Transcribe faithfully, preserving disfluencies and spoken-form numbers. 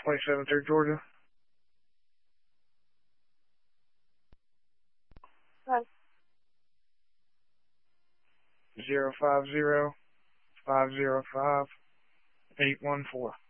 twenty-seven through Georgia. Hi. Zero five zero five zero five eight one four.